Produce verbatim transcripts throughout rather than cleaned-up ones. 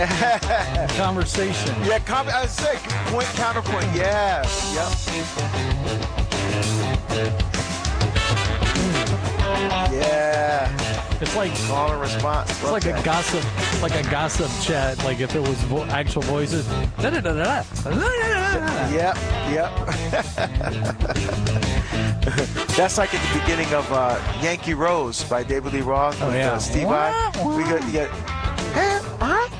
Conversation. Yeah, com- I was saying point counterpoint. Yeah. Yep. Yeah. It's like call and response. It's like that. a gossip, like a gossip chat. Like if it was vo- actual voices. Da-da-da-da. Yep. Yep. That's like at the beginning of uh, Yankee Rose by David Lee Roth oh, with yeah. uh, Steve Vai. We got, you got, hey, what?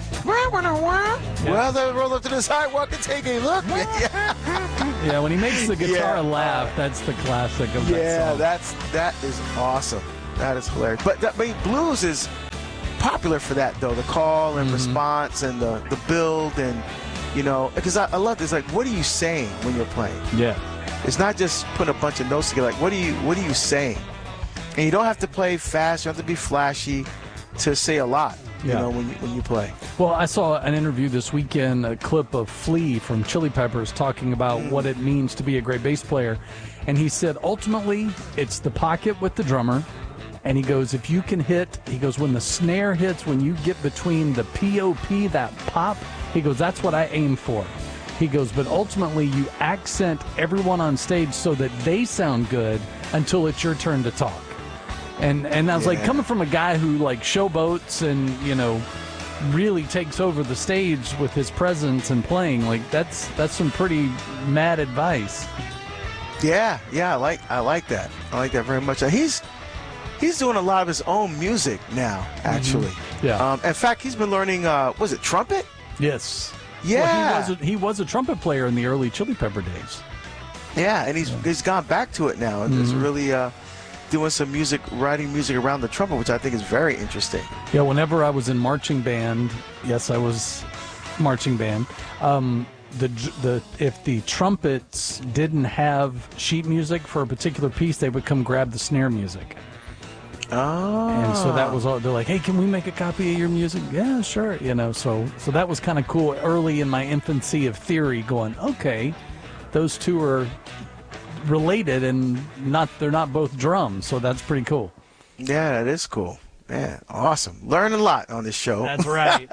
Well, they roll up to the sidewalk and take a look. yeah. yeah, when he makes the guitar yeah. laugh, that's the classic of that yeah, song. that's that is awesome. That is hilarious. But that, I mean, blues is popular for that, though. The call and mm-hmm. response and the, the build and, you know, because I, I love this. Like, what are you saying when you're playing? Yeah. It's not just putting a bunch of notes together. Like, what are you what are you saying? And you don't have to play fast. You don't have to be flashy to say a lot. You yeah. know, when you, when you play. Well, I saw an interview this weekend, a clip of Flea from Chili Peppers talking about mm. what it means to be a great bass player. And he said, ultimately, it's the pocket with the drummer. And he goes, if you can hit, he goes, when the snare hits, when you get between the P O P, that pop, he goes, that's what I aim for. He goes, but ultimately you accent everyone on stage so that they sound good until it's your turn to talk. And and I was yeah. like, coming from a guy who like showboats and, you know, really takes over the stage with his presence and playing, like that's that's some pretty mad advice. Yeah, yeah, I like I like that. I like that very much. He's he's doing a lot of his own music now, actually. Mm-hmm. Yeah. Um, in fact, he's been learning. Uh, was it trumpet? Yes. Yeah. Well, he was a, he was a trumpet player in the early Chili Pepper days. Yeah, and he's yeah. he's gone back to it now, and mm-hmm. it's really. Uh, doing some music, writing music around the trumpet, which I think is very interesting. Yeah, whenever I was in marching band, yes, I was marching band, um, the the if the trumpets didn't have sheet music for a particular piece, they would come grab the snare music. Oh. And so that was all, they're like, hey, can we make a copy of your music? Yeah, sure. You know, so so that was kind of cool early in my infancy of theory going, okay, those two are related and not they're not both drums, so that's pretty cool. Yeah, that is cool. Man, awesome. Learn a lot on this show. That's right.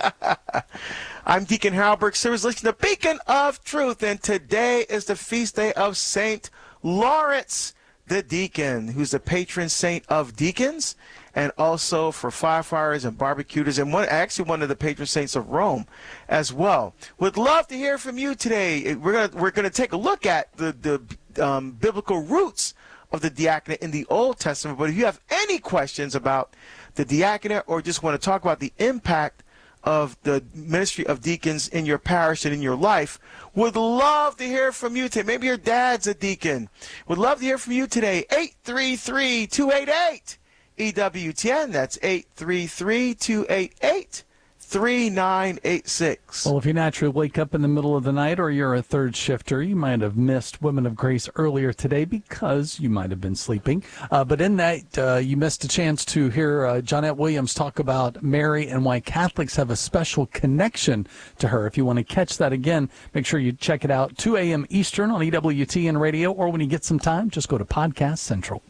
I'm Deacon Harold Burke Sivers, listening to Beacon of Truth, and today is the feast day of Saint Lawrence the Deacon, who's the patron saint of deacons and also for firefighters and barbecuters, and one actually one of the patron saints of Rome as well. Would love to hear from you today. We're gonna we're gonna take a look at the the Um, biblical roots of the diaconate in the Old Testament. But if you have any questions about the diaconate or just want to talk about the impact of the ministry of deacons in your parish and in your life, would love to hear from you today. Maybe your dad's a deacon. Would love to hear from you today. eight three three, two eight eight, E W T N. That's eight three three, two eight eight, three nine eight six. Well, if you naturally wake up in the middle of the night or you're a third shifter, you might have missed Women of Grace earlier today because you might have been sleeping. Uh, but in that, uh, you missed a chance to hear uh, Johnette Williams talk about Mary and why Catholics have a special connection to her. If you want to catch that again, make sure you check it out, two a.m. Eastern on E W T N Radio, or when you get some time, just go to Podcast Central.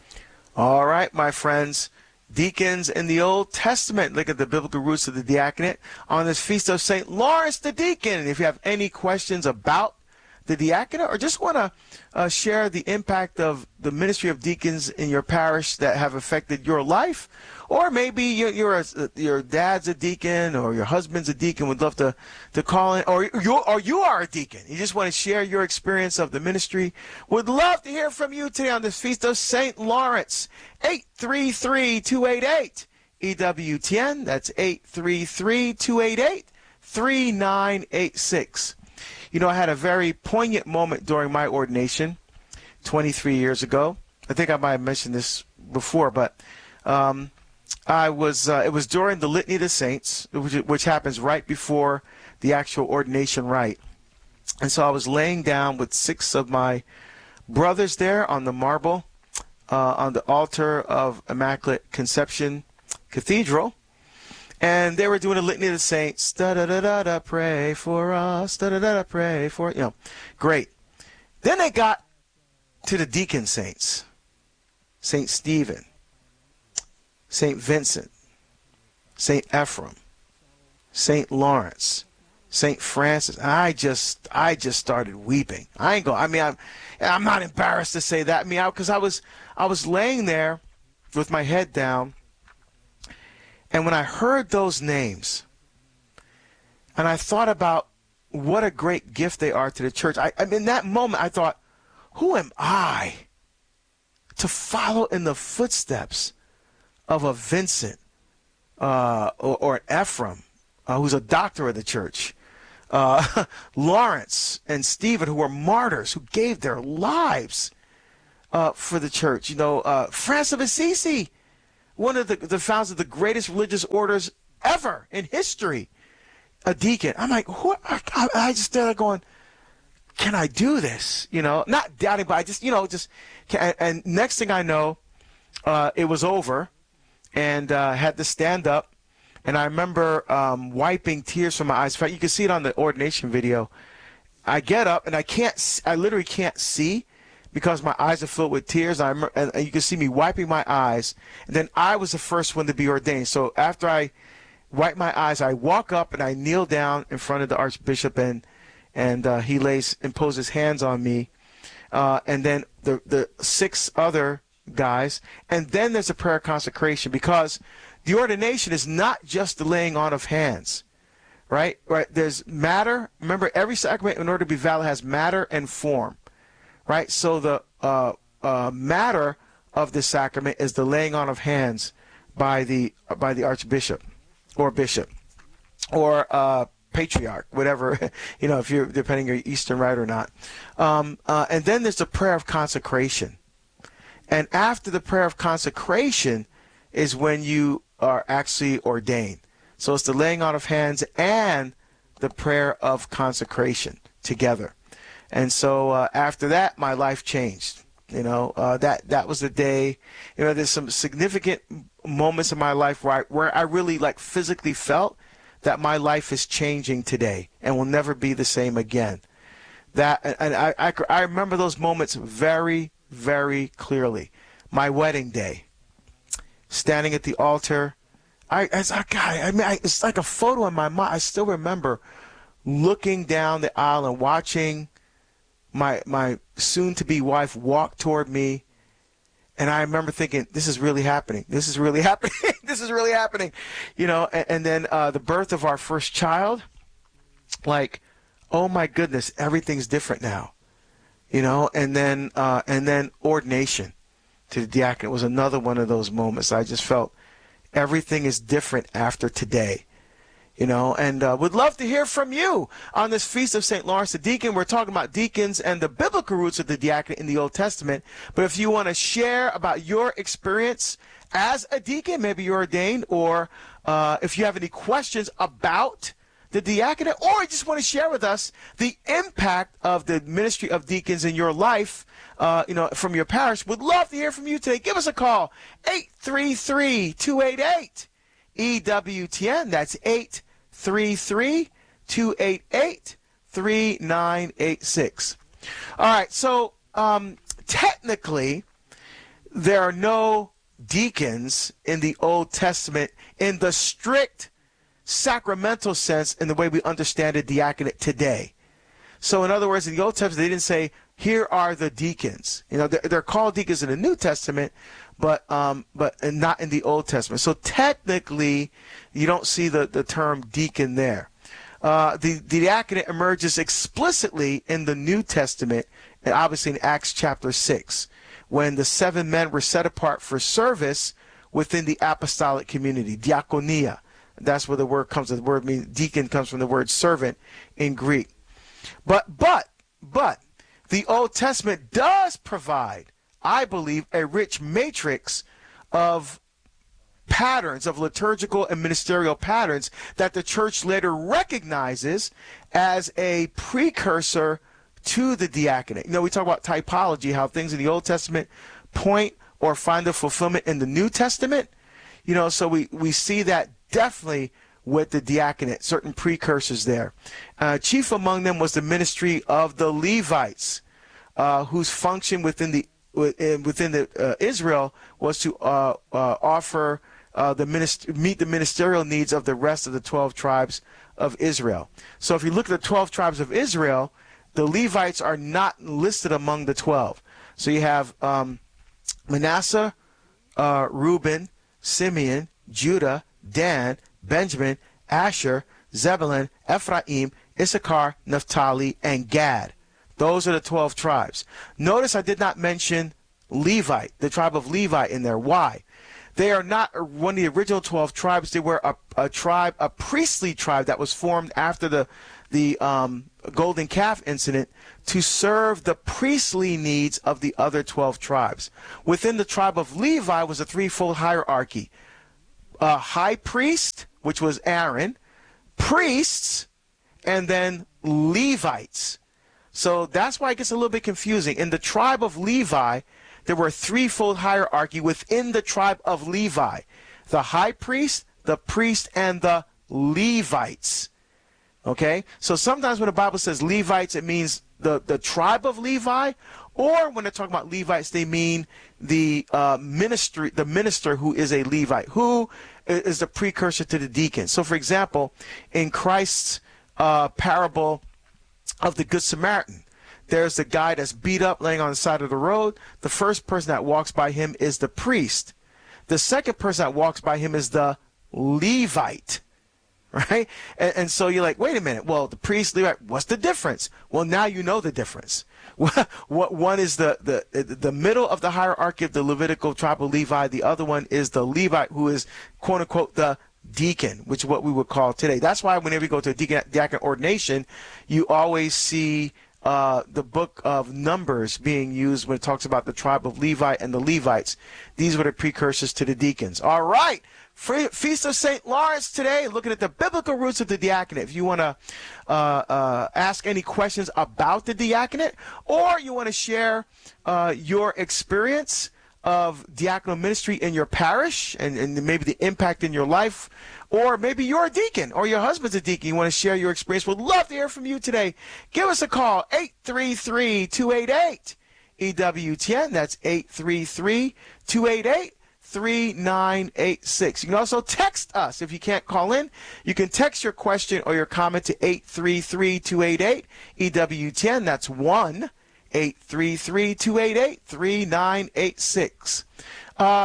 All right, my friends. Deacons in the Old Testament. Look at the biblical roots of the diaconate on this feast of Saint Lawrence the Deacon. And if you have any questions about the diaconate or just want to uh, share the impact of the ministry of deacons in your parish that have affected your life, or maybe you're, you're a, your dad's a deacon or your husband's a deacon, would love to, to call in, or you, or you are a deacon. You just want to share your experience of the ministry. Would love to hear from you today on this feast of Saint Lawrence. eight three three, two eight eight, E W T N. That's eight three three, two eight eight, three nine eight six. You know, I had a very poignant moment during my ordination twenty-three years ago. I think I might have mentioned this before, but um, I was uh, it was during the Litany of the Saints, which, which happens right before the actual ordination rite. And so I was laying down with six of my brothers there on the marble uh, on the altar of Immaculate Conception Cathedral. And they were doing a litany of the saints. Da da da da da. Pray for us. Da da da da. Pray for you know. Great. Then they got to the deacon saints. Saint Stephen, Saint Vincent, Saint Ephraim, Saint Lawrence, Saint Francis. I just, I just started weeping. I ain't going. I mean, I'm, I'm not embarrassed to say that. I mean, because I, I was, I was laying there with my head down, and when I heard those names, and I thought about what a great gift they are to the church. I, I mean, in that moment, I thought, who am I to follow in the footsteps of a Vincent uh, or, or an Ephraim, uh, who's a doctor of the church, uh, Lawrence and Stephen, who were martyrs, who gave their lives uh, for the church. You know, uh, Francis of Assisi, one of the, the founders of the greatest religious orders ever in history, a deacon. I'm like, what? I, I just started going, can I do this? You know, not doubting, but I just, you know, just, can, and next thing I know, uh, it was over, and uh, had to stand up, and I remember um, wiping tears from my eyes. In fact, you can see it on the ordination video. I get up, and I can't, I literally can't see because my eyes are filled with tears. I remember, and you can see me wiping my eyes, and then I was the first one to be ordained. So after I wipe my eyes, I walk up and I kneel down in front of the Archbishop, and and uh, he lays imposes hands on me, uh, and then the the six other guys, and then there's a prayer of consecration, because the ordination is not just the laying on of hands, right? Right. There's matter. Remember, every sacrament, in order to be valid, has matter and form, right? So the uh, uh, matter of the sacrament is the laying on of hands by the uh, by the Archbishop or bishop or uh, patriarch, whatever, you know, if you're depending on your Eastern rite or not. Um, uh, and then there's the prayer of consecration. And after the prayer of consecration is when you are actually ordained. So it's the laying on of hands and the prayer of consecration together. And so uh, after that, my life changed. You know, uh, that that was the day. You know, there's some significant moments in my life where I, where I really like physically felt that my life is changing today and will never be the same again. That and I I, I remember those moments very, very clearly. My wedding day, standing at the altar. I as I God, I mean, I, it's like a photo in my mind. I still remember looking down the aisle and watching my my soon-to-be wife walk toward me, and I remember thinking, "This is really happening. This is really happening. This is really happening," you know. And, and then uh, the birth of our first child, like, oh my goodness, everything's different now, you know. And then uh, and then ordination to the diaconate was another one of those moments. I just felt everything is different after today. You know, and uh, would love to hear from you on this Feast of Saint Lawrence the Deacon. We're talking about deacons and the biblical roots of the diaconate in the Old Testament. But if you want to share about your experience as a deacon, maybe you're ordained, or uh, if you have any questions about the diaconate, or you just want to share with us the impact of the ministry of deacons in your life, uh, you know, from your parish, would love to hear from you today. Give us a call, eight three three, two eight eight, E W T N. That's eight three three, two eight eight, three nine eight six. All right, so um, technically, there are no deacons in the Old Testament in the strict sacramental sense in the way we understand a diaconate today. So in other words, in the Old Testament, they didn't say, here are the deacons. You know, they're, they're called deacons in the New Testament, but um, but not in the Old Testament. So technically, you don't see the, the term deacon there. Uh, the, the diaconate emerges explicitly in the New Testament, and obviously in Acts chapter six, when the seven men were set apart for service within the apostolic community, diakonia. That's where the word comes. The word means deacon comes from the word servant in Greek. But but but the Old Testament does provide, I believe, a rich matrix of patterns, of liturgical and ministerial patterns that the church later recognizes as a precursor to the diaconate. You know, we talk about typology, how things in the Old Testament point or find their fulfillment in the New Testament. You know, so we, we see that definitely with the diaconate, certain precursors there. Uh, chief among them was the ministry of the Levites, uh, whose function within the within the uh, Israel was to uh, uh, offer uh, the minist- meet the ministerial needs of the rest of the twelve tribes of Israel. So if you look at the twelve tribes of Israel, the Levites are not listed among the twelve. So you have um, Manasseh, uh, Reuben, Simeon, Judah, Dan, Benjamin, Asher, Zebulun, Ephraim, Issachar, Naphtali, and Gad. Those are the twelve tribes. Notice I did not mention Levite, the tribe of Levi in there. Why? They are not one of the original twelve tribes. They were a, a tribe, a priestly tribe that was formed after the, the um, golden calf incident to serve the priestly needs of the other twelve tribes. Within the tribe of Levi was a threefold hierarchy. A high priest, which was Aaron, priests, and then Levites. So that's why it gets a little bit confusing. In the tribe of Levi, there were a threefold hierarchy within the tribe of Levi. The high priest, the priest, and the Levites. Okay? So sometimes when the Bible says Levites, it means the, the tribe of Levi, or when they're talking about Levites, they mean the uh, ministry, the minister who is a Levite, who is the precursor to the deacon. So, for example, in Christ's uh, parable of the Good Samaritan, there's the guy that's beat up laying on the side of the road. The first person that walks by him is the priest. The second person that walks by him is the Levite. Right? And, and so you're like, wait a minute. Well, the priest, Levite, what's the difference? Well, now you know the difference. What one is the, the the middle of the hierarchy of the Levitical tribe of Levi. The other one is the Levite, who is, quote unquote, the deacon, which is what we would call today. That's why whenever you go to a deacon, diaconate ordination, you always see uh, the book of Numbers being used when it talks about the tribe of Levi and the Levites. These were the precursors to the deacons. All right. Feast of Saint Lawrence today, looking at the biblical roots of the diaconate. If you want to uh, uh, ask any questions about the diaconate, or you want to share uh, your experience of diaconal ministry in your parish and, and maybe the impact in your life, or maybe you're a deacon or your husband's a deacon, you want to share your experience, we'd love to hear from you today. Give us a call, eight three three, two eight eight, E W T N. That's eight three three, two eight eight, three nine eight six. You can also text us. If you can't call in, you can text your question or your comment to eight three three, two eight eight, E W T N. That's one eight three three, two eight eight, three nine eight six. Uh,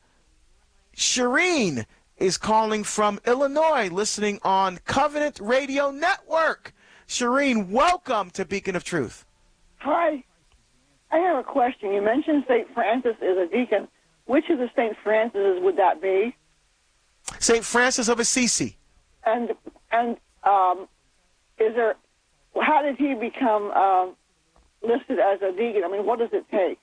Shireen is calling from Illinois, listening on Covenant Radio Network. Shireen, welcome to Beacon of Truth. Hi. I have a question. You mentioned Saint Francis is a deacon. Which of the Saint Francis would that be? Saint Francis of Assisi. And and um, is there? How did he become uh, listed as a deacon? I mean, what does it take?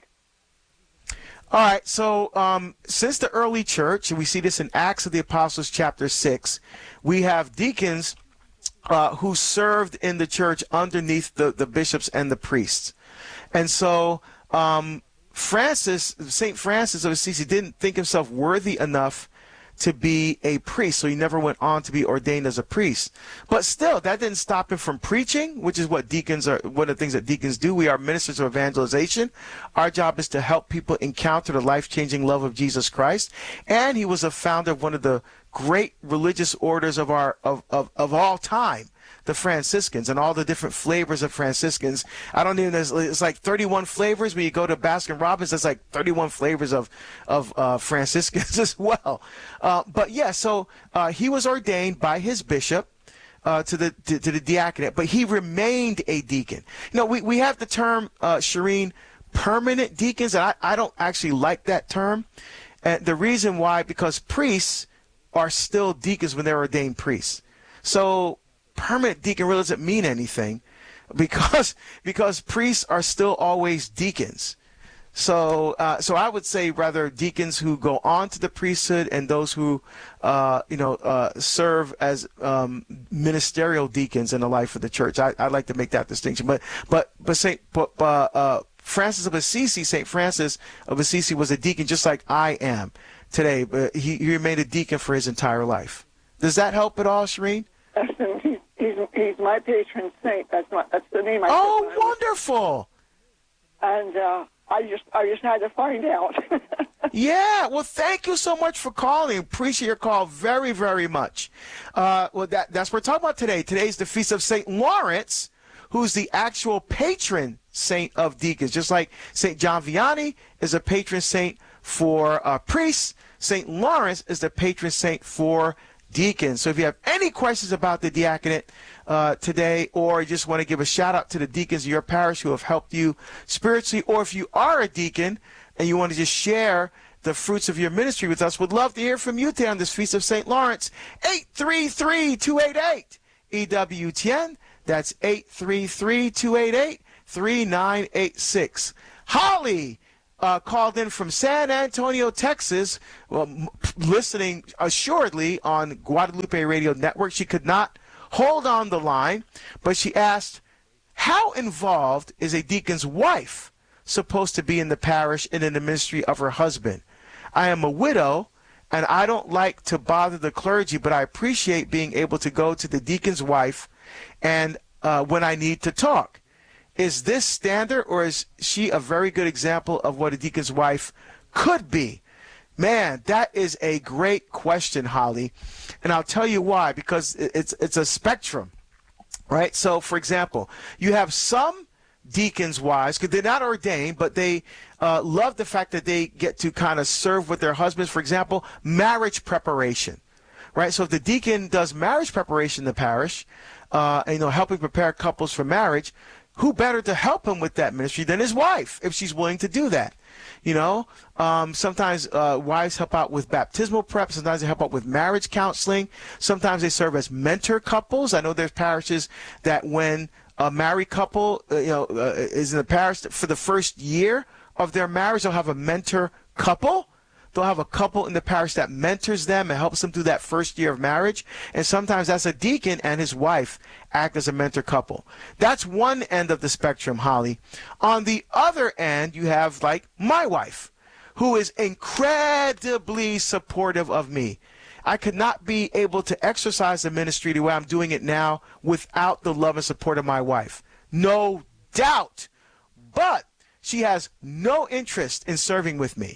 All right. So um, since the early church, and we see this in Acts of the Apostles, chapter six, we have deacons uh, who served in the church underneath the, the bishops and the priests, and so. Um, Francis, Saint Francis of Assisi, didn't think himself worthy enough to be a priest, so he never went on to be ordained as a priest. But still, that didn't stop him from preaching, which is what deacons are, one of the things that deacons do. We are ministers of evangelization. Our job is to help people encounter the life-changing love of Jesus Christ. And he was a founder of one of the great religious orders of our of, of, of all time, the Franciscans, and all the different flavors of Franciscans. I don't even, it's like thirty-one flavors. When you go to Baskin Robbins, there's like thirty-one flavors of, of uh, Franciscans as well. Uh, but yeah, so uh, he was ordained by his bishop uh, to the to, to the diaconate, but he remained a deacon. You know, we, we have the term, uh, Shireen, permanent deacons, and I, I don't actually like that term. And the reason why, because priests are still deacons when they're ordained priests. So permanent deacon really doesn't mean anything because because priests are still always deacons. So uh, so I would say rather deacons who go on to the priesthood and those who uh, you know uh, serve as um, ministerial deacons in the life of the church. I, I'd like to make that distinction. But but but Saint but, uh, uh, Francis of Assisi, Saint Francis of Assisi was a deacon just like I am today, but he, he remained a deacon for his entire life. Does that help at all, Shireen? Yes, and he's, he's, he's my patron saint. That's my, that's the name I Oh, took when I was- wonderful. And uh, I just I just had to find out. Yeah, well, thank you so much for calling. Appreciate your call very, very much. Uh, well, that, that's what we're talking about today. Today's the Feast of Saint Lawrence, who's the actual patron saint of deacons. Just like Saint John Vianney is a patron saint for uh, priests, Saint Lawrence is the patron saint for deacons. So if you have any questions about the diaconate uh, today, or you just want to give a shout out to the deacons of your parish who have helped you spiritually, or if you are a deacon and you want to just share the fruits of your ministry with us, would love to hear from you today on this Feast of Saint Lawrence. eight three three, two eight eight, E W T N. That's eight three three, two eight eight, three nine eight six. Holly uh, called in from San Antonio, Texas, well, m- listening assuredly on Guadalupe Radio Network. She could not hold on the line, but she asked, how involved is a deacon's wife supposed to be in the parish and in the ministry of her husband? I am a widow, and I don't like to bother the clergy, but I appreciate being able to go to the deacon's wife and uh, when I need to talk. Is this standard, or is she a very good example of what a deacon's wife could be? Man, that is a great question, Holly, and I'll tell you why, because it's it's a spectrum, right? So, for example, you have some deacons' wives, because they're not ordained, but they uh, love the fact that they get to kind of serve with their husbands. For example, marriage preparation, right? So if the deacon does marriage preparation in the parish, uh, and, you know, helping prepare couples for marriage, who better to help him with that ministry than his wife, if she's willing to do that? You know, um, sometimes uh, wives help out with baptismal prep. Sometimes they help out with marriage counseling. Sometimes they serve as mentor couples. I know there's parishes that when a married couple, uh, you know, uh, is in the parish for the first year of their marriage, they'll have a mentor couple. They'll have a couple in the parish that mentors them and helps them through that first year of marriage. And sometimes that's a deacon and his wife act as a mentor couple. That's one end of the spectrum, Holly. On the other end, you have like my wife, who is incredibly supportive of me. I could not be able to exercise the ministry the way I'm doing it now without the love and support of my wife. No doubt. But she has no interest in serving with me.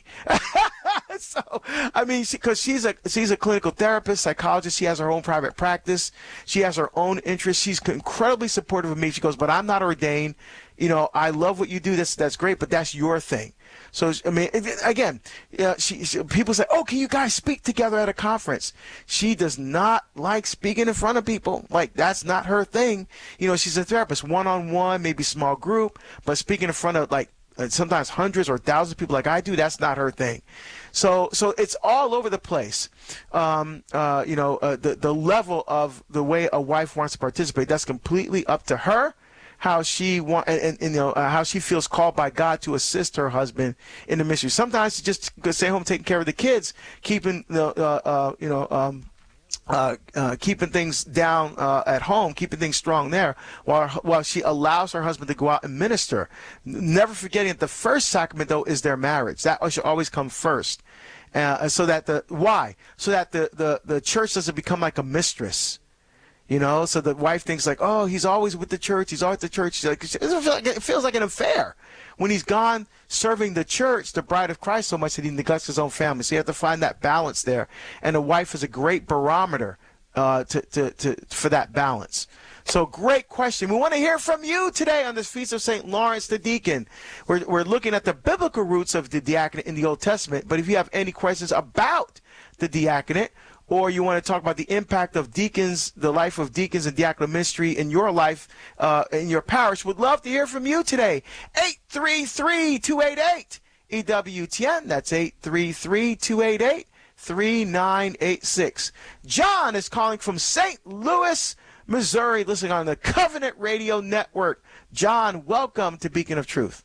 So, I mean, because she, she's a she's a clinical therapist, psychologist. She has her own private practice. She has her own interests. She's incredibly supportive of me. She goes, but I'm not ordained. You know, I love what you do. That's that's great, but that's your thing. So, I mean, again, uh, she, she, people say, oh, can you guys speak together at a conference? She does not like speaking in front of people. Like, that's not her thing. You know, she's a therapist, one-on-one, maybe small group, but speaking in front of, like, sometimes hundreds or thousands of people like I do, that's not her thing. So so it's all over the place. Um, uh, you know, uh, the, the level of the way a wife wants to participate, that's completely up to her, how she want, and, and, and you know, uh, how she feels called by God to assist her husband in the ministry. Sometimes she just stay home taking care of the kids, keeping the, uh, uh, you know, um, Uh, uh, keeping things down uh, at home, keeping things strong there, while while she allows her husband to go out and minister. Never forgetting that the first sacrament, though, is their marriage. That should always come first. Uh, so that the why? So that the, the, the church doesn't become like a mistress. You know, so the wife thinks like, oh, he's always with the church. He's always at the church. She's like, it feels like, it feels like an affair. When he's gone serving the church, the bride of Christ, so much that he neglects his own family. So you have to find that balance there. And a wife is a great barometer uh, to, to, to, for that balance. So great question. We want to hear from you today on this Feast of Saint Lawrence the Deacon. We're, we're looking at the biblical roots of the diaconate in the Old Testament. But if you have any questions about the diaconate, or you want to talk about the impact of deacons, the life of deacons and diaconal ministry in your life, uh, in your parish, would love to hear from you today. eight three three, two eight eight, E W T N. That's eight three three, two eight eight, three nine eight six. John is calling from Saint Louis, Missouri, listening on the Covenant Radio Network. John, welcome to Beacon of Truth.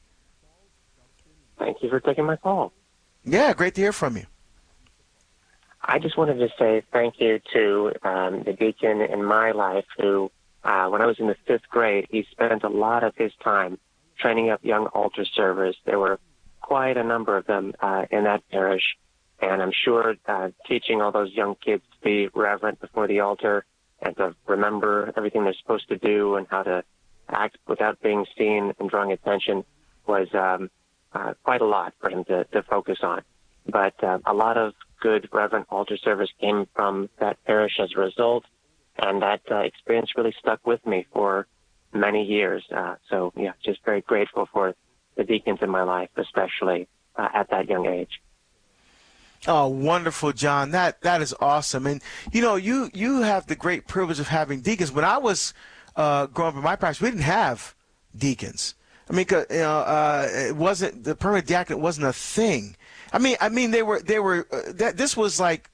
Thank you for taking my call. Yeah, great to hear from you. I just wanted to say thank you to um, the deacon in my life who, uh, when I was in the fifth grade, he spent a lot of his time training up young altar servers. There were quite a number of them uh, in that parish, and I'm sure uh, teaching all those young kids to be reverent before the altar and to remember everything they're supposed to do and how to act without being seen and drawing attention was um, uh, quite a lot for him to, to focus on. but uh, a lot of good reverent altar service came from that parish as a result, and that uh, experience really stuck with me for many years. Uh, so, yeah, just very grateful for the deacons in my life, especially uh, at that young age. Oh, wonderful, John. That that is awesome. And, you know, you, you have the great privilege of having deacons. When I was uh, growing up in my parish, we didn't have deacons. I mean, you know, uh, it wasn't, the permanent diaconate wasn't a thing. I mean, I mean, they were, they were, uh, that this was like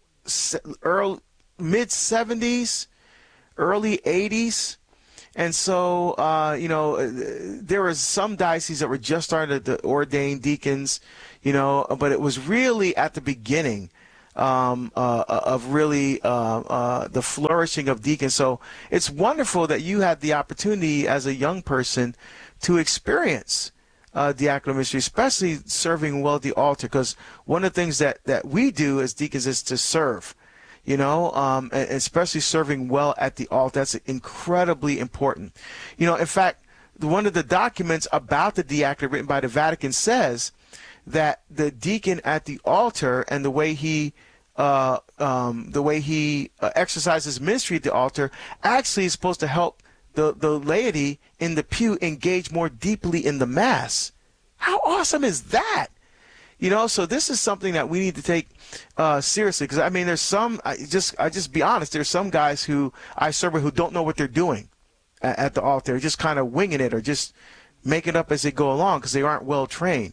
early, mid seventies, early eighties. And so, uh, you know, there were some dioceses that were just starting to ordain deacons, you know, but it was really at the beginning um, uh, of really uh, uh, the flourishing of deacons. So it's wonderful that you had the opportunity as a young person to experience uh, diaconal ministry, especially serving well at the altar, because one of the things that, that we do as deacons is to serve. You know, um, and especially serving well at the altar. That's incredibly important. You know, in fact, one of the documents about the diaconate written by the Vatican says that the deacon at the altar and the way he uh, um, the way he uh, exercises ministry at the altar actually is supposed to help the, the laity in the pew engage more deeply in the Mass. How awesome is that? You know, so this is something that we need to take uh, seriously, because I mean, there's some. I just, I just be honest. There's some guys who I serve with who don't know what they're doing at, at the altar. They're just kind of winging it or just making it up as they go along because they aren't well trained.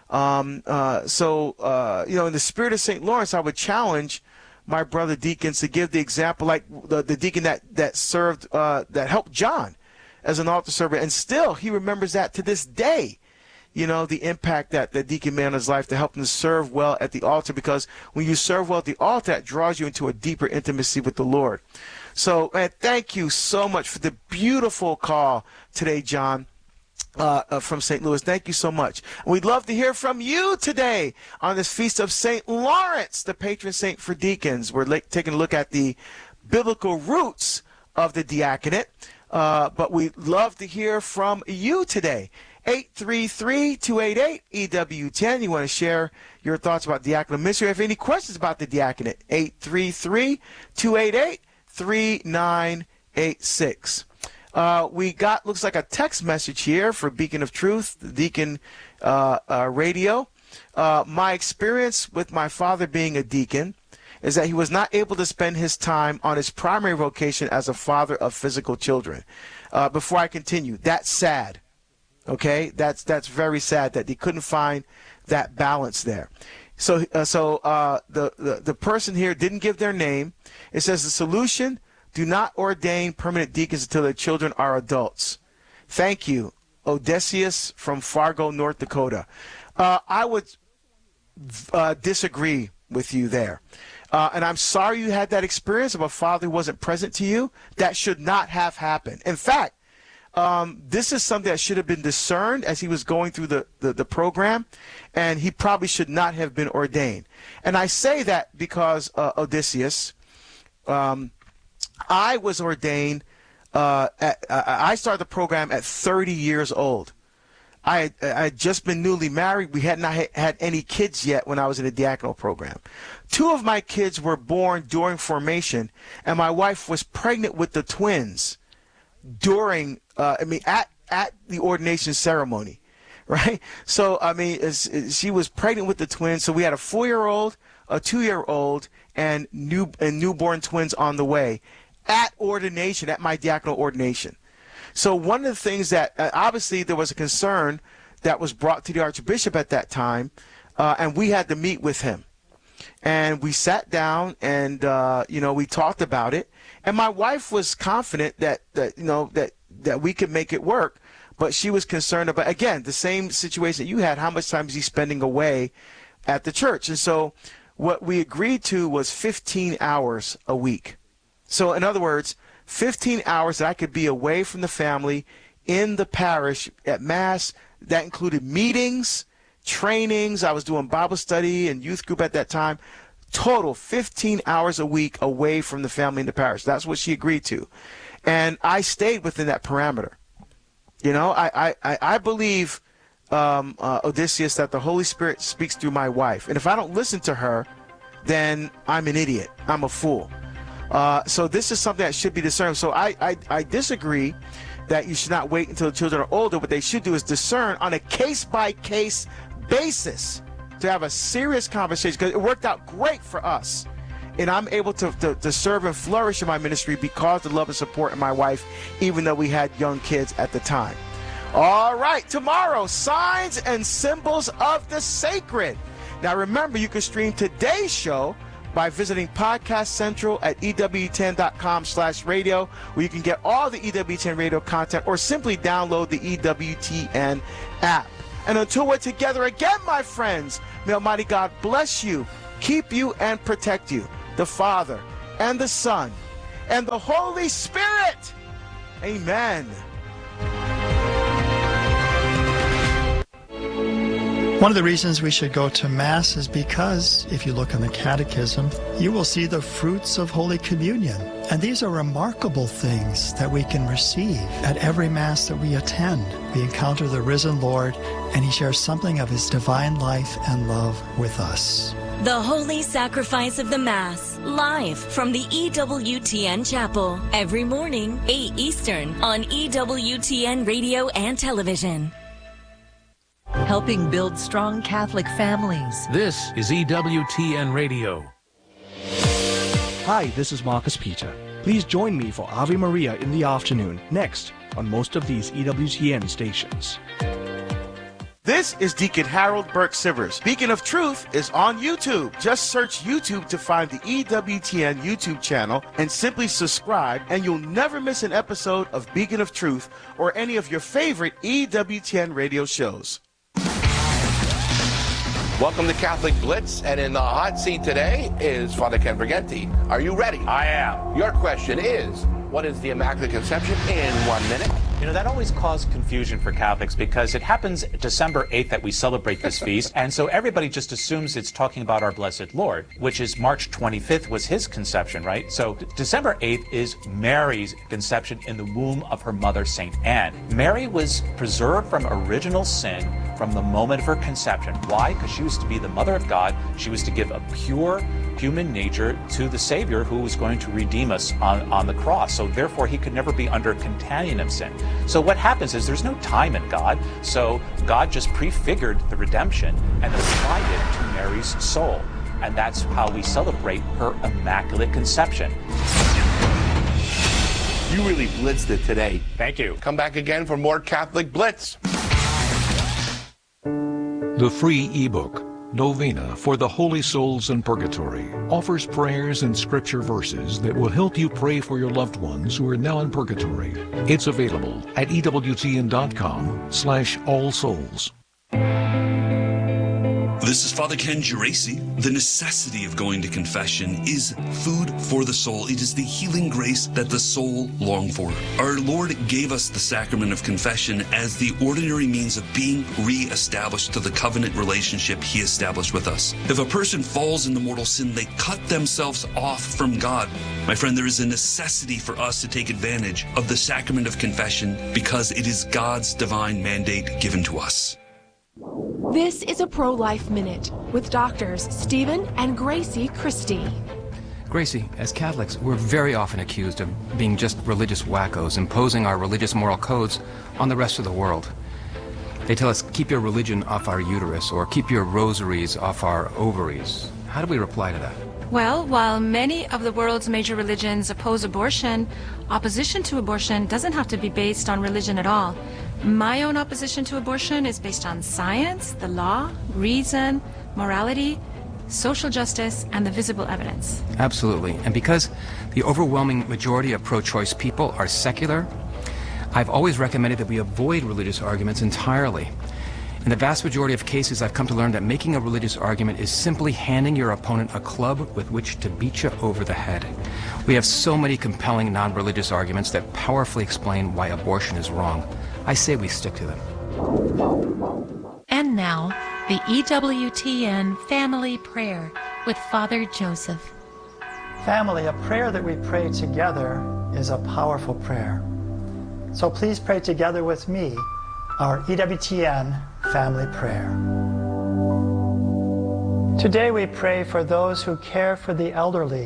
Um, uh, so, uh, you know, in the spirit of Saint Lawrence, I would challenge my brother deacons to give the example, like the, the deacon that that served, uh, that helped John as an altar server, and still he remembers that to this day. You know, the impact that the deacon made on his life to help him to serve well at the altar, because when you serve well at the altar, that draws you into a deeper intimacy with the Lord. So, man, thank you so much for the beautiful call today, John, uh, uh, from Saint Louis. Thank you so much. And we'd love to hear from you today on this feast of Saint Lawrence, the patron saint for deacons. We're like, taking a look at the biblical roots of the diaconate, uh, but we'd love to hear from you today. eight three three, two eight eight, E W ten. You want to share your thoughts about diaconal ministry. If you have any questions about the diaconate, eight three three, two eight eight, three nine eight six. Uh, we got, looks like a text message here for Beacon of Truth, the Deacon uh, uh, Radio. Uh, my experience with my father being a deacon is that he was not able to spend his time on his primary vocation as a father of physical children. Uh, before I continue, that's sad. Okay, that's that's very sad that they couldn't find that balance there. So, uh, so uh, the, the the person here didn't give their name. It says the solution: do not ordain permanent deacons until their children are adults. Thank you, Odysseus from Fargo, North Dakota. Uh, I would uh, disagree with you there, uh, and I'm sorry you had that experience of a father who wasn't present to you. That should not have happened. In fact, Um, this is something that should have been discerned as he was going through the, the, the program, and he probably should not have been ordained. And I say that because, uh, Odysseus, um, I was ordained, uh, at, uh, I started the program at thirty years old. I had, I had just been newly married. We had not had any kids yet when I was in the diaconal program. Two of my kids were born during formation, and my wife was pregnant with the twins during, uh, I mean, at, at the ordination ceremony, right? So, I mean, it's, it's, she was pregnant with the twins. So we had a four-year-old, a two-year-old, and new and newborn twins on the way at ordination, at my diaconal ordination. So one of the things that, uh, obviously, there was a concern that was brought to the Archbishop at that time, uh, and we had to meet with him. And we sat down and, uh, you know, we talked about it. And my wife was confident that, that you know, that, that we could make it work. But she was concerned about, again, the same situation that you had. How much time is he spending away at the church? And so what we agreed to was fifteen hours a week. So in other words, fifteen hours that I could be away from the family in the parish at Mass. That included meetings, trainings. I was doing Bible study and youth group at that time. Total fifteen hours a week away from the family in the parish. That's what she agreed to. And I stayed within that parameter. You know, I, I, I believe um, uh, Odysseus that the Holy Spirit speaks through my wife. And if I don't listen to her, then I'm an idiot. I'm a fool. Uh, so this is something that should be discerned. So I, I, I disagree that you should not wait until the children are older. What they should do is discern on a case-by-case basis to have a serious conversation, because it worked out great for us. And I'm able to, to, to serve and flourish in my ministry because of the love and support of my wife, even though we had young kids at the time. All right, tomorrow, signs and symbols of the sacred. Now, remember, you can stream today's show by visiting Podcast Central at E W ten dot com slash radio, where you can get all the E W ten radio content, or simply download the E W T N app. And until we're together again, my friends, may Almighty God bless you, keep you, and protect you, the Father and the Son and the Holy Spirit. Amen. One of the reasons we should go to Mass is because, if you look in the Catechism, you will see the fruits of Holy Communion. And these are remarkable things that we can receive at every Mass that we attend. We encounter the risen Lord, and He shares something of His divine life and love with us. The Holy Sacrifice of the Mass, live from the E W T N Chapel, every morning, eight Eastern, on E W T N Radio and Television. Helping build strong Catholic families. This is E W T N Radio. Hi, this is Marcus Peter. Please join me for Ave Maria in the afternoon, next, on most of these E W T N stations. This is Deacon Harold Burke Sivers. Beacon of Truth is on YouTube. Just search YouTube to find the E W T N YouTube channel and simply subscribe, and you'll never miss an episode of Beacon of Truth or any of your favorite E W T N radio shows. Welcome to Catholic Blitz, and in the hot seat today is Father Ken Briganti. Are you ready? I am. Your question is, what is the Immaculate Conception in one minute? You know, that always caused confusion for Catholics because it happens December eighth that we celebrate this feast, and so everybody just assumes it's talking about our Blessed Lord, which is March twenty-fifth was his conception, right? So December eighth is Mary's conception in the womb of her mother, Saint Anne. Mary was preserved from original sin from the moment of her conception. Why? Because she was to be the mother of God. She was to give a pure human nature to the Savior who was going to redeem us on, on the cross. So therefore, he could never be under contagion of sin. So what happens is there's no time in God. So God just prefigured the redemption and applied it to Mary's soul. And that's how we celebrate her Immaculate Conception. You really blitzed it today. Thank you. Come back again for more Catholic Blitz. The free ebook, Novena for the Holy Souls in Purgatory, offers prayers and scripture verses that will help you pray for your loved ones who are now in purgatory. It's available at ewtn.com slash all souls. This is Father Ken Geraci. The necessity of going to confession is food for the soul. It is the healing grace that the soul longs for. Our Lord gave us the sacrament of confession as the ordinary means of being re-established to the covenant relationship He established with us. If a person falls into mortal sin, they cut themselves off from God. My friend, there is a necessity for us to take advantage of the sacrament of confession because it is God's divine mandate given to us. This is a Pro-Life Minute with doctors Stephen and Gracie Christie. Gracie, as Catholics, we're very often accused of being just religious wackos, imposing our religious moral codes on the rest of the world. They tell us, keep your religion off our uterus, or keep your rosaries off our ovaries. How do we reply to that? Well, while many of the world's major religions oppose abortion, opposition to abortion doesn't have to be based on religion at all. My own opposition to abortion is based on science, the law, reason, morality, social justice, and the visible evidence. Absolutely. And because the overwhelming majority of pro-choice people are secular, I've always recommended that we avoid religious arguments entirely. In the vast majority of cases, I've come to learn that making a religious argument is simply handing your opponent a club with which to beat you over the head. We have so many compelling non-religious arguments that powerfully explain why abortion is wrong. I say we stick to them. And now, the E W T N Family Prayer with Father Joseph. Family, a prayer that we pray together is a powerful prayer. So please pray together with me our E W T N family prayer. Today we pray for those who care for the elderly.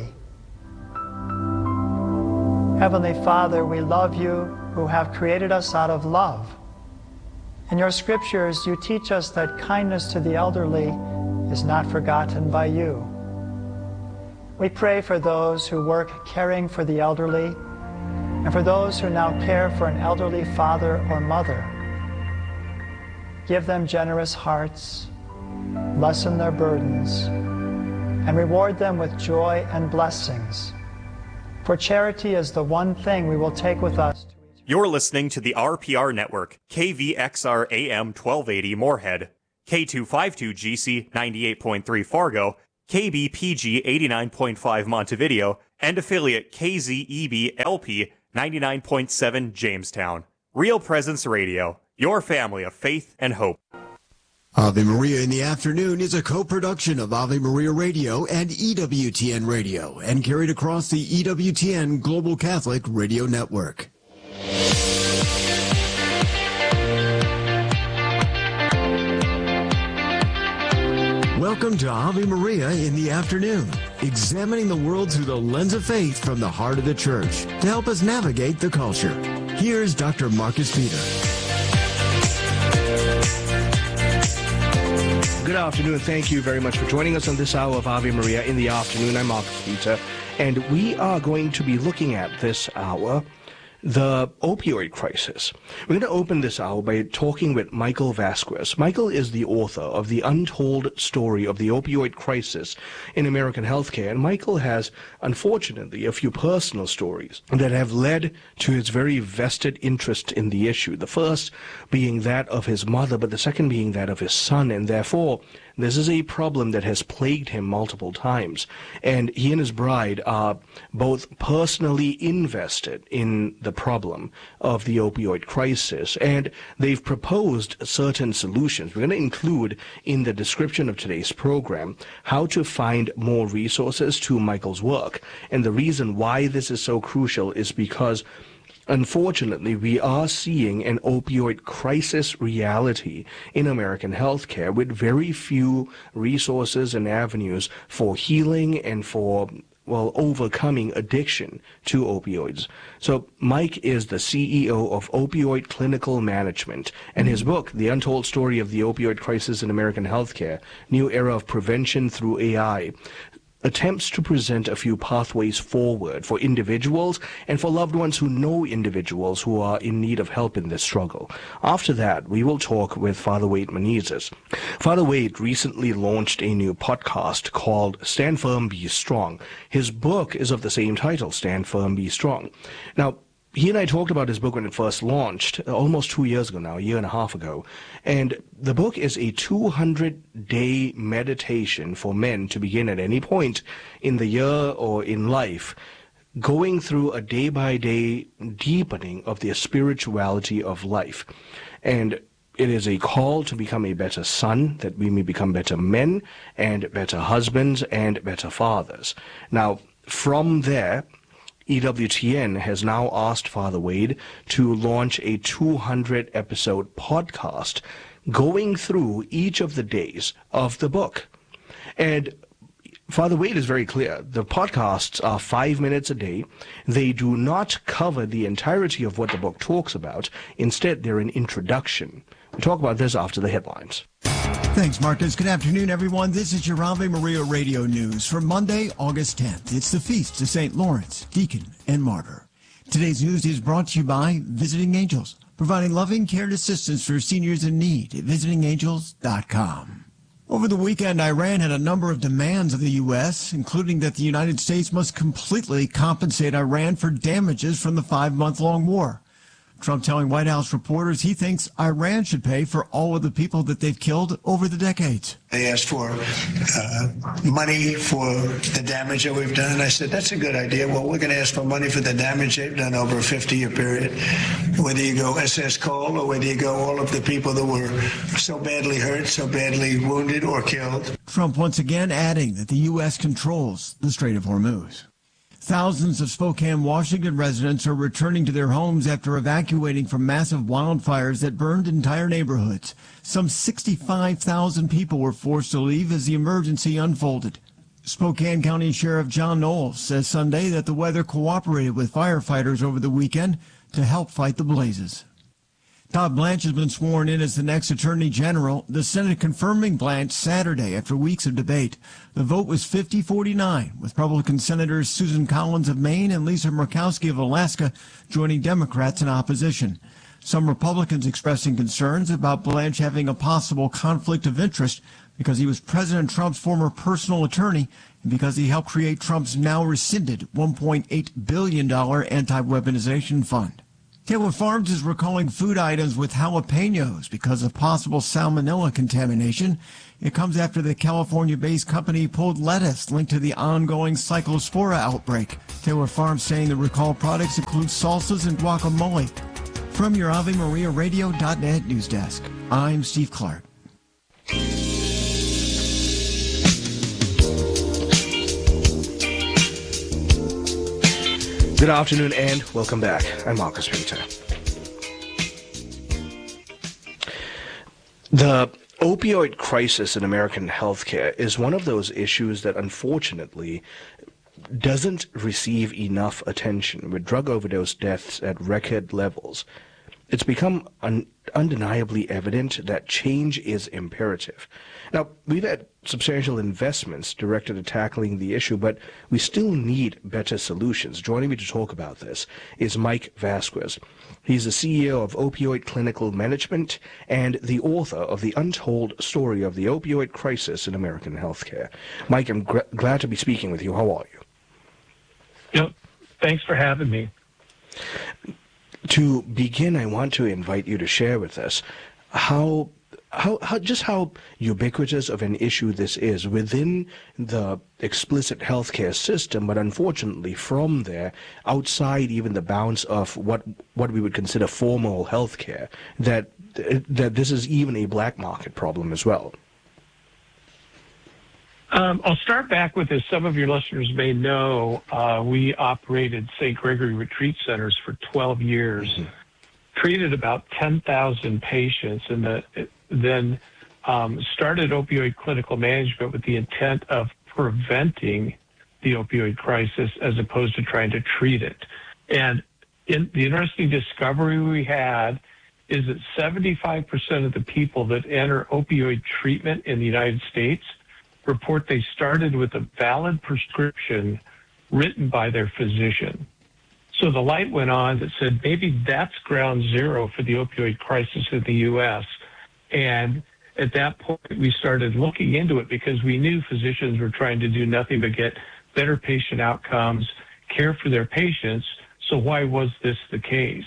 Heavenly Father, we love you who have created us out of love. In your scriptures, you teach us that kindness to the elderly is not forgotten by you. We pray for those who work caring for the elderly and for those who now care for an elderly father or mother. Give them generous hearts, lessen their burdens, and reward them with joy and blessings. For charity is the one thing we will take with us. You're listening to the R P R Network, K V X R A M twelve eighty Moorhead, K two fifty-two G C ninety-eight point three Fargo, K B P G eighty-nine point five Montevideo, and affiliate K Z E B L P ninety-nine point seven Jamestown. Real Presence Radio, your family of faith and hope. Ave Maria in the Afternoon is a co-production of Ave Maria Radio and E W T N Radio and carried across the E W T N Global Catholic Radio Network. Welcome to Ave Maria in the Afternoon, examining the world through the lens of faith from the heart of the Church to help us navigate the culture. Here's Doctor Marcus Peter. Good afternoon. Thank you very much for joining us on this hour of Ave Maria in the Afternoon. I'm Marcus Peter, and we are going to be looking at this hour the opioid crisis. We're going to open this hour by talking with Michael Vasquez. Michael is the author of The Untold Story of the Opioid Crisis in American Healthcare, and Michael has, unfortunately, a few personal stories that have led to his very vested interest in the issue. The first being that of his mother, but the second being that of his son, and therefore this is a problem that has plagued him multiple times, and he and his bride are both personally invested in the problem of the opioid crisis, and they've proposed certain solutions. We're going to include in the description of today's program how to find more resources to Michael's work, and the reason why this is so crucial is because unfortunately, we are seeing an opioid crisis reality in American healthcare with very few resources and avenues for healing and for, well, overcoming addiction to opioids. So Mike is the C E O of Opioid Clinical Management, and his book, The Untold Story of the Opioid Crisis in American Healthcare, New Era of Prevention Through A I, attempts to present a few pathways forward for individuals and for loved ones who know individuals who are in need of help in this struggle. After that, we will talk with Father Wade Menezes. Father Wade recently launched a new podcast called Stand Firm, Be Strong. His book is of the same title, Stand Firm, Be Strong. Now, he and I talked about his book when it first launched, almost two years ago now, a year and a half ago. And the book is a two hundred day meditation for men to begin at any point in the year or in life, going through a day-by-day deepening of the spirituality of life. And it is a call to become a better son, that we may become better men and better husbands and better fathers. Now, from there, E W T N has now asked Father Wade to launch a two hundred episode podcast going through each of the days of the book. And Father Wade is very clear. The podcasts are five minutes a day. They do not cover the entirety of what the book talks about. Instead, they're an introduction. We'll talk about this after the headlines. Thanks, Marcus. Good afternoon, everyone. This is your Ave Maria Radio News for Monday, August tenth. It's the Feast of Saint Lawrence, Deacon and Martyr. Today's news is brought to you by Visiting Angels, providing loving care and assistance for seniors in need at visiting angels dot com. Over the weekend, Iran had a number of demands of the U S, including that the United States must completely compensate Iran for damages from the five-month-long war. Trump telling White House reporters he thinks Iran should pay for all of the people that they've killed over the decades. They asked for uh, money for the damage that we've done. And I said, that's a good idea. Well, we're going to ask for money for the damage they've done over a fifty-year period. Whether you go S S Cole or whether you go all of the people that were so badly hurt, so badly wounded or killed. Trump once again adding that the U S controls the Strait of Hormuz. Thousands of Spokane, Washington residents are returning to their homes after evacuating from massive wildfires that burned entire neighborhoods. Some sixty-five thousand people were forced to leave as the emergency unfolded. Spokane County Sheriff John Knowles says Sunday that the weather cooperated with firefighters over the weekend to help fight the blazes. Todd Blanche has been sworn in as the next Attorney General, the Senate confirming Blanche Saturday after weeks of debate. The vote was fifty forty-nine, with Republican Senators Susan Collins of Maine and Lisa Murkowski of Alaska joining Democrats in opposition. Some Republicans expressing concerns about Blanche having a possible conflict of interest because he was President Trump's former personal attorney and because he helped create Trump's now rescinded one point eight billion dollars anti-weaponization fund. Taylor Farms is recalling food items with jalapenos because of possible salmonella contamination. It comes after the California-based company pulled lettuce linked to the ongoing Cyclospora outbreak. Taylor Farms saying the recalled products include salsas and guacamole. From your Ave Maria Radio dot net news desk, I'm Steve Clark. Good afternoon and welcome back. I'm Marcus Winter. The opioid crisis in American healthcare is one of those issues that unfortunately doesn't receive enough attention, with drug overdose deaths at record levels. It's become un- undeniably evident that change is imperative. Now, we've had substantial investments directed at tackling the issue, but we still need better solutions. Joining me to talk about this is Mike Vasquez. He's the C E O of Opioid Clinical Management and the author of The Untold Story of the Opioid Crisis in American Healthcare. Mike, I'm gr- glad to be speaking with you. How are you? Yep. Thanks for having me. To begin, I want to invite you to share with us how, how, how, just how ubiquitous of an issue this is within the explicit healthcare system, but unfortunately from there, outside even the bounds of what what we would consider formal healthcare, that that this is even a black market problem as well. Um, I'll start back with this. Some of your listeners may know uh, we operated Saint Gregory Retreat Centers for twelve years, mm-hmm. treated about ten thousand patients, and the, then um, started opioid clinical management with the intent of preventing the opioid crisis as opposed to trying to treat it. And in, the interesting discovery we had is that seventy-five percent of the people that enter opioid treatment in the United States report they started with a valid prescription written by their physician. So the light went on that said maybe that's ground zero for the opioid crisis in the U S. And at that point, we started looking into it because we knew physicians were trying to do nothing but get better patient outcomes, care for their patients. So why was this the case?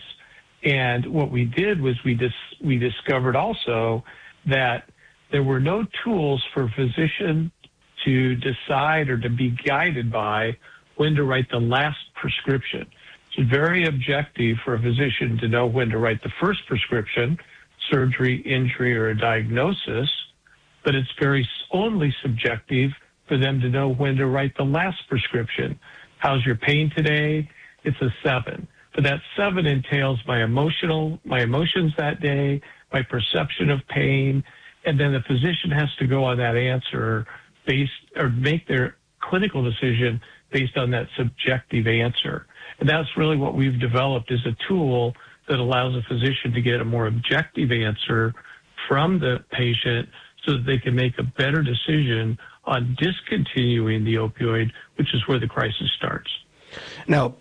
And what we did was we dis- we discovered also that there were no tools for a physician to decide or to be guided by when to write the last prescription. It's very objective for a physician to know when to write the first prescription, surgery, injury, or a diagnosis, but it's very only subjective for them to know when to write the last prescription. How's your pain today? It's a seven. But that seven entails my emotional, my emotions that day, my perception of pain, and then the physician has to go on that answer based or make their clinical decision based on that subjective answer. And that's really what we've developed is a tool that allows a physician to get a more objective answer from the patient so that they can make a better decision on discontinuing the opioid, which is where the crisis starts. Now,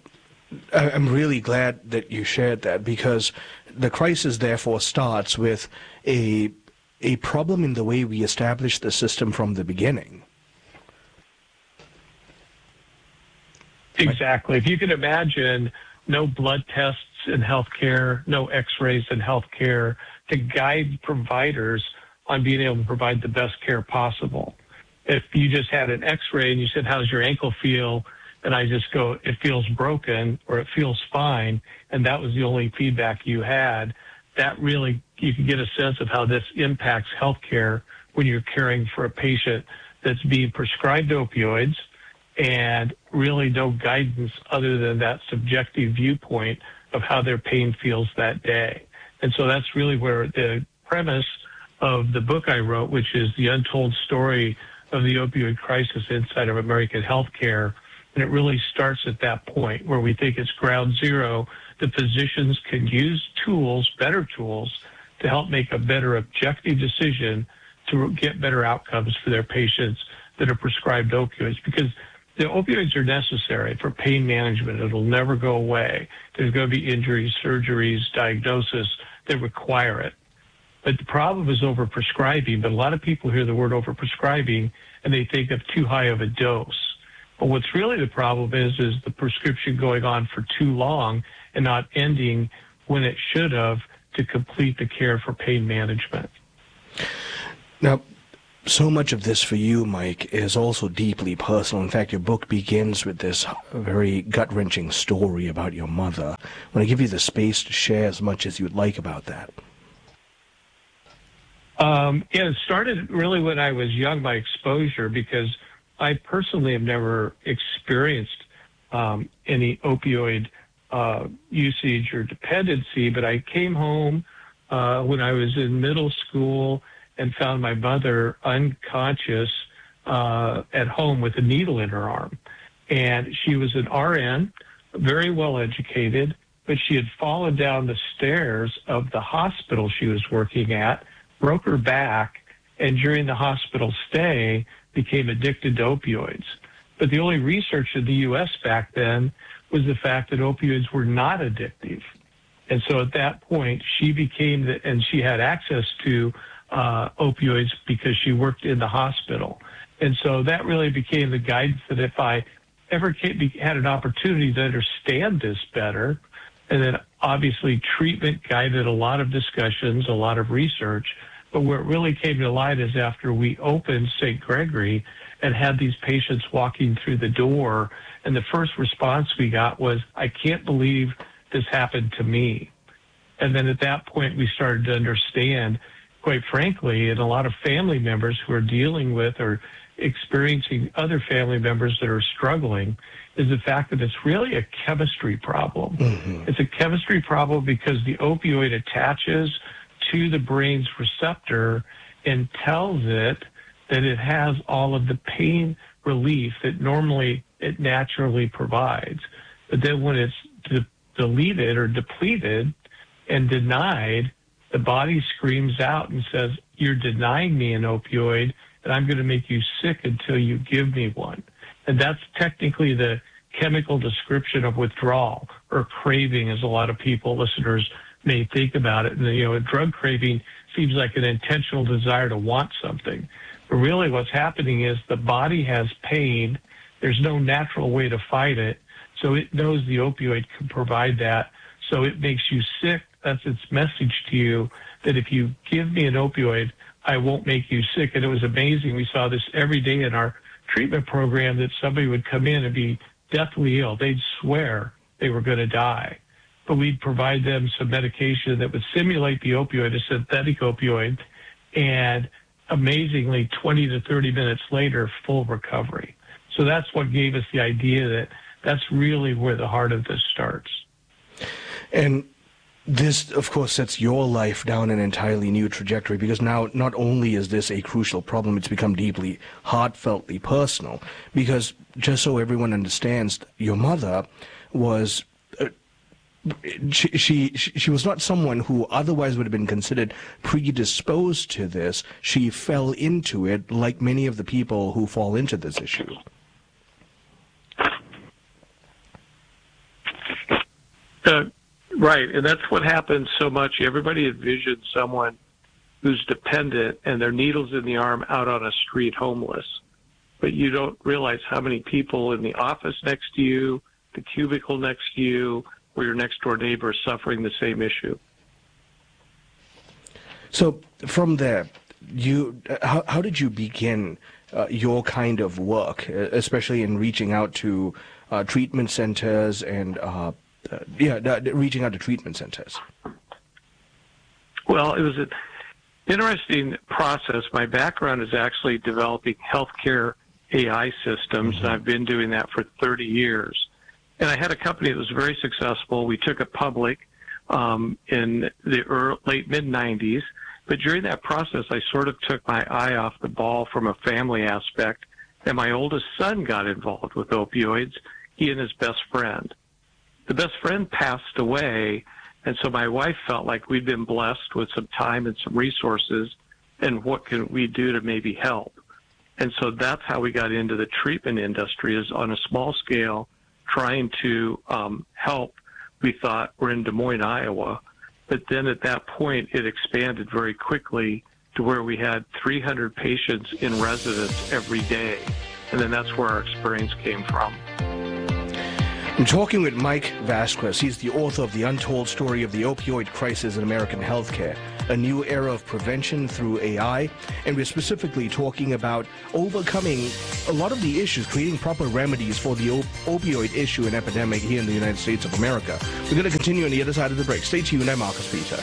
I'm really glad that you shared that because the crisis therefore starts with a a problem in the way we established the system from the beginning. Exactly. If you can imagine no blood tests in healthcare, no x-rays in healthcare to guide providers on being able to provide the best care possible. If you just had an x-ray and you said, how's your ankle feel? And I just go, it feels broken or it feels fine. And that was the only feedback you had. That really, you can get a sense of how this impacts healthcare when you're caring for a patient that's being prescribed opioids and really no guidance other than that subjective viewpoint of how their pain feels that day. And so that's really where the premise of the book I wrote, which is The Untold Story of the Opioid Crisis Inside of American Healthcare. And it really starts at that point where we think it's ground zero. The physicians can use tools, better tools, to help make a better objective decision to get better outcomes for their patients that are prescribed opioids, because the opioids are necessary for pain management. It'll never go away. There's going to be injuries, surgeries, diagnosis that require it. But the problem is overprescribing. But a lot of people hear the word overprescribing and they think of too high of a dose. But what's really the problem is, is the prescription going on for too long and not ending when it should have to complete the care for pain management. Now, so much of this for you, Mike, is also deeply personal. In fact, your book begins with this very gut-wrenching story about your mother. I want to give you the space to share as much as you'd like about that. Um, yeah, it started really when I was young, my exposure, because I personally have never experienced um, any opioid uh, usage or dependency, but I came home uh, when I was in middle school and found my mother unconscious uh, at home with a needle in her arm. And she was an R N, very well educated, but she had fallen down the stairs of the hospital she was working at, broke her back, and during the hospital stay became addicted to opioids. But the only research in the U S back then was the fact that opioids were not addictive. And so at that point, she became, the, and she had access to uh, opioids because she worked in the hospital. And so that really became the guidance that if I ever came, had an opportunity to understand this better, and then obviously treatment guided a lot of discussions, a lot of research, but where it really came to light is after we opened Saint Gregory and had these patients walking through the door, and the first response we got was, I can't believe this happened to me. And then at that point, we started to understand, quite frankly, and a lot of family members who are dealing with or experiencing other family members that are struggling, is the fact that it's really a chemistry problem. Mm-hmm. It's a chemistry problem because the opioid attaches to the brain's receptor and tells it that it has all of the pain relief that normally it naturally provides. But then when it's de- deleted or depleted and denied, the body screams out and says, you're denying me an opioid, and I'm going to make you sick until you give me one. And that's technically the chemical description of withdrawal, or craving, as a lot of people, listeners, may think about it. And, you know, a drug craving seems like an intentional desire to want something. But really what's happening is the body has pain. There's no natural way to fight it. So it knows the opioid can provide that. So it makes you sick. That's its message to you, that if you give me an opioid, I won't make you sick. And it was amazing. We saw this every day in our treatment program, that somebody would come in and be deathly ill. They'd swear they were going to die. But we'd provide them some medication that would simulate the opioid, a synthetic opioid, and amazingly, twenty to thirty minutes later, full recovery. So that's what gave us the idea that that's really where the heart of this starts. And this, of course, sets your life down an entirely new trajectory, because now not only is this a crucial problem, it's become deeply heartfeltly personal. Because just so everyone understands, your mother was... Uh, She, she she was not someone who otherwise would have been considered predisposed to this. She fell into it like many of the people who fall into this issue. Uh, right, and that's what happens so much. Everybody envisions someone who's dependent and their needles in the arm out on a street homeless. But you don't realize how many people in the office next to you, the cubicle next to you, or your next door neighbor is suffering the same issue. So from there, you how, how did you begin uh, your kind of work, especially in reaching out to uh, treatment centers and uh, uh, yeah, reaching out to treatment centers? Well, it was an interesting process. My background is actually developing healthcare A I systems, and I've been doing that for thirty years. And I had a company that was very successful. We took it public um, in the early, late mid nineties. But during that process, I sort of took my eye off the ball from a family aspect, and my oldest son got involved with opioids, he and his best friend. The best friend passed away, and so my wife felt like we'd been blessed with some time and some resources, and what can we do to maybe help? And so that's how we got into the treatment industry, is on a small scale, trying to um, help. We thought we're in Des Moines, Iowa. But then at that point, it expanded very quickly to where we had three hundred patients in residence every day. And then that's where our experience came from. I'm talking with Mike Vasquez. He's the author of The Untold Story of the Opioid Crisis in American Healthcare, a new era of prevention through A I. And we're specifically talking about overcoming a lot of the issues, creating proper remedies for the op- opioid issue and epidemic here in the United States of America. We're going to continue on the other side of the break. Stay tuned. I'm Marcus Peter.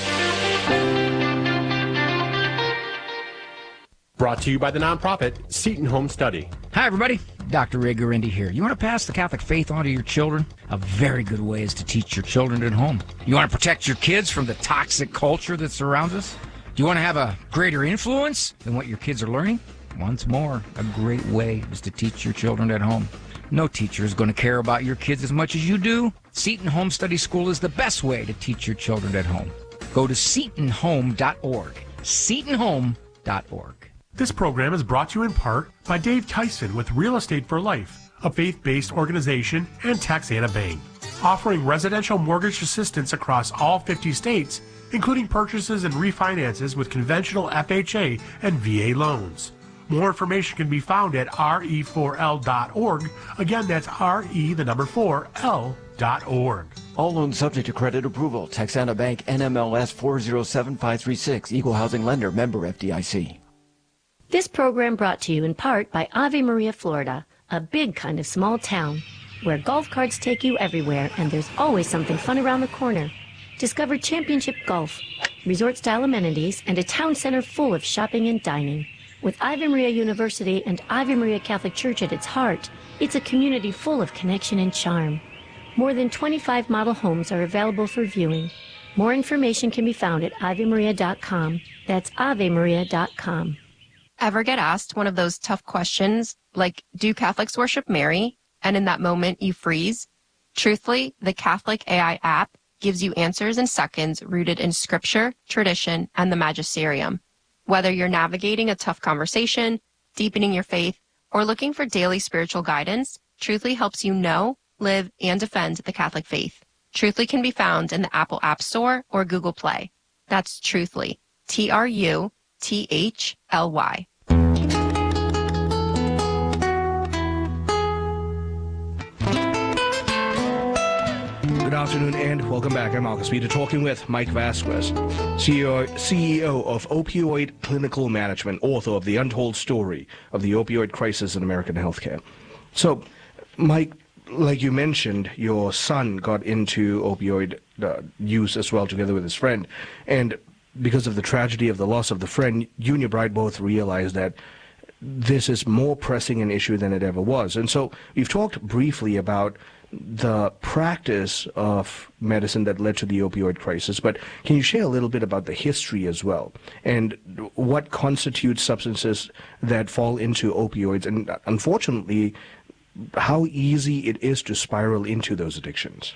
Brought to you by the nonprofit Seton Home Study. Hi, everybody. Doctor Ray Gurendi here. You want to pass the Catholic faith on to your children? A very good way is to teach your children at home. You want to protect your kids from the toxic culture that surrounds us? Do you want to have a greater influence than what your kids are learning? Once more, a great way is to teach your children at home. No teacher is going to care about your kids as much as you do. Seton Home Study School is the best way to teach your children at home. Go to seton home dot org. seton home dot org. This program is brought to you in part by Dave Tyson with Real Estate for Life, a faith-based organization, and Texana Bank, offering residential mortgage assistance across all fifty states, including purchases and refinances with conventional F H A and V A loans. More information can be found at R E four L dot org. Again, that's R E, the number four, L dot org. All loans subject to credit approval. Texana Bank, N M L S four zero seven five three six. Equal housing lender. Member F D I C. This program brought to you in part by Ave Maria, Florida, a big kind of small town where golf carts take you everywhere and there's always something fun around the corner. Discover championship golf, resort-style amenities, and a town center full of shopping and dining. With Ave Maria University and Ave Maria Catholic Church at its heart, it's a community full of connection and charm. More than twenty-five model homes are available for viewing. More information can be found at ave maria dot com. That's ave maria dot com. Ever get asked one of those tough questions, like, do Catholics worship Mary? And in that moment, you freeze? Truthfully, the Catholic A I app gives you answers in seconds rooted in scripture, tradition, and the magisterium. Whether you're navigating a tough conversation, deepening your faith, or looking for daily spiritual guidance, Truthfully helps you know, live, and defend the Catholic faith. Truthfully can be found in the Apple App Store or Google Play. That's Truthfully. T R U T H L Y. Good afternoon and welcome back. I'm Marcus Peter, talking with Mike Vasquez, C E O, C E O of Opioid Clinical Management, author of The Untold Story of the Opioid Crisis in American Healthcare. So, Mike, like you mentioned, your son got into opioid uh, use as well, together with his friend, and because of the tragedy of the loss of the friend, you and your bride both realized that this is more pressing an issue than it ever was. And so we've talked briefly about the practice of medicine that led to the opioid crisis, but can you share a little bit about the history as well, and what constitutes substances that fall into opioids, and unfortunately, how easy it is to spiral into those addictions?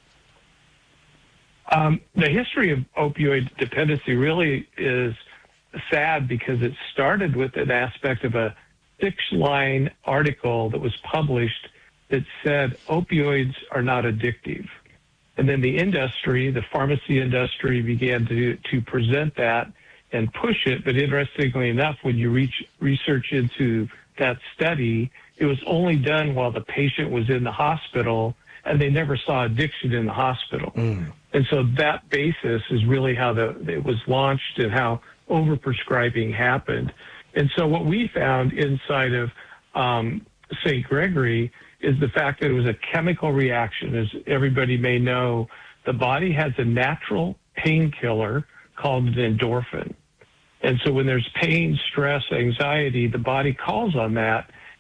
Um, the history of opioid dependency really is sad because it started with an aspect of a six-line article that was published that said opioids are not addictive. And then the industry, the pharmacy industry, began to, to present that and push it. But interestingly enough, when you reach research into that study, it was only done while the patient was in the hospital, and they never saw addiction in the hospital. Mm. And so that basis is really how the, it was launched and how overprescribing happened. And so what we found inside of um, Saint Gregory is the fact that it was a chemical reaction. As everybody may know, the body has a natural painkiller called an endorphin. And so when there's pain, stress, anxiety, the body calls on that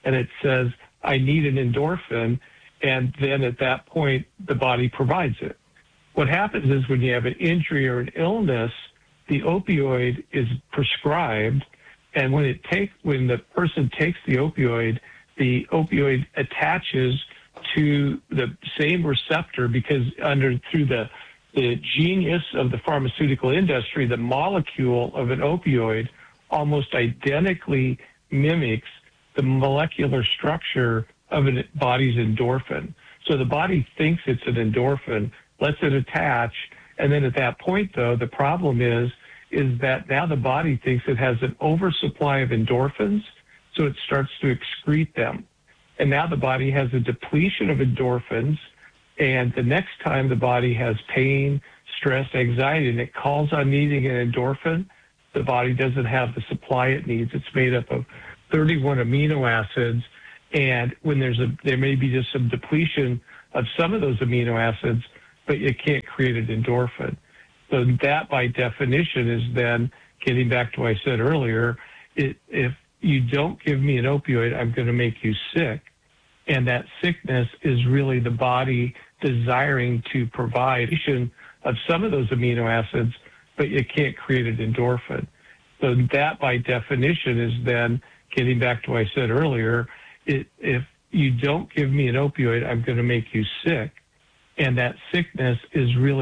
and it says, I need an endorphin, and then at that point, the body provides it. What happens is when you have an injury or an illness, the opioid is prescribed, and when it take, when the person takes the opioid, the opioid attaches to the same receptor because under through the the genius of the pharmaceutical industry, the molecule of an opioid almost identically mimics the molecular structure of a body's endorphin. So the body thinks it's an endorphin, lets it attach, and then at that point, though, the problem is, is that now the body thinks it has an oversupply of endorphins, so it starts to excrete them. And now the body has a depletion of endorphins, and the next time the body has pain, stress, anxiety, and it calls on needing an endorphin, the body doesn't have the supply it needs. It's made up of thirty-one amino acids, and when there's a, there may be just some depletion of some of those amino acids, but you can't create an endorphin. So that, by definition, is then, getting back to what I said earlier, it, if you don't give me an opioid, I'm going to make you sick. And that sickness is really the body desiring to provide of some of those amino acids, but you can't create an endorphin. So that, by definition, is then, getting back to what I said earlier, it, if you don't give me an opioid, I'm going to make you sick. And that sickness is really